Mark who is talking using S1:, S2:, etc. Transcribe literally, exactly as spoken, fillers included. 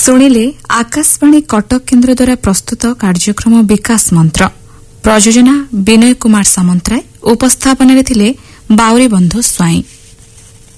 S1: ଶୁଣିଲେ ଆକାଶବାଣୀ କଟକ କେନ୍ଦ୍ର ଦ୍ୱାରା ପ୍ରସ୍ତୁତ କାର୍ଯ୍ୟକ୍ରମ ବିକାଶ ମନ୍ତ୍ର। ପ୍ରଯୋଜନା ବିନୟ କୁମାର ସାମନ୍ତରାୟ। ଉପସ୍ଥାପନାରେ ଥିଲେ ବାଉରୀ ବନ୍ଧୁ ସ୍ୱାଇଁ।